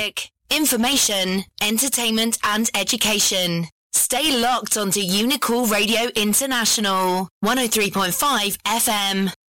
music, information, entertainment and education. Stay locked onto Unicool Radio International, 103.5 FM.